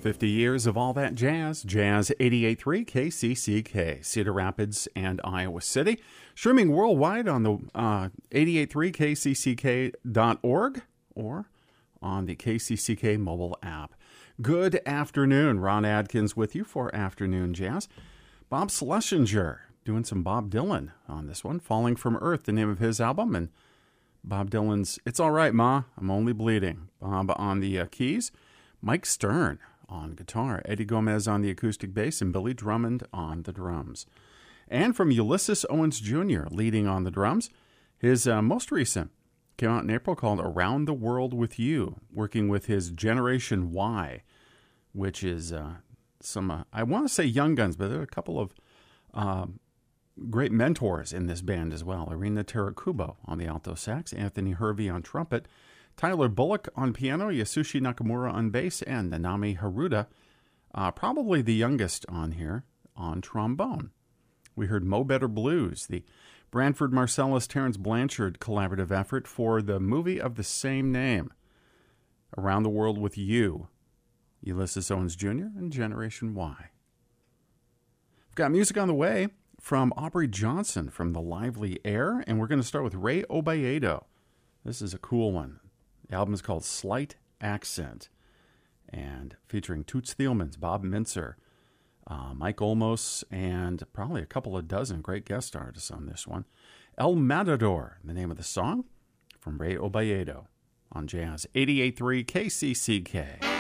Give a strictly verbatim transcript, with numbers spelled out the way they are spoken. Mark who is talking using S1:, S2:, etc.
S1: fifty years of all that jazz. Jazz eighty-eight point three K C C K, Cedar Rapids and Iowa City. Streaming worldwide on the uh, eighty-eight point three K C C K dot org or on the K C C K mobile app. Good afternoon. Ron Adkins with you for Afternoon Jazz. Bob Schlesinger doing some Bob Dylan on this one. Falling from Earth, the name of his album. And Bob Dylan's It's All Right, Ma, I'm Only Bleeding. Bob on the uh, keys. Mike Stern on guitar. Eddie Gomez on the acoustic bass. And Billy Drummond on the drums. And from Ulysses Owens Junior leading on the drums. His uh, most recent came out in April called Around the World with You, working with his Generation Y, which is uh, some, uh, I want to say young guns, but there are a couple of uh, great mentors in this band as well. Irina Terakubo on the alto sax, Anthony Hervey on trumpet, Tyler Bullock on piano, Yasushi Nakamura on bass, and Nanami Haruda, uh, probably the youngest on here, on trombone. We heard Mo Better Blues, the Branford Marsalis Terrence Blanchard collaborative effort for the movie of the same name, Around the World with You, Ulysses Owens Junior and Generation Y. We've got music on the way from Aubrey Johnson from The Lively Air, and we're going to start with Ray Obayedo. This is a cool one. The album is called Slight Accent, and featuring Toots Thielmans, Bob Mintzer, Uh, Mike Olmos, and probably a couple of dozen great guest artists on this one. El Matador, the name of the song, from Ray Obayedo on Jazz eighty-eight point three K C C K.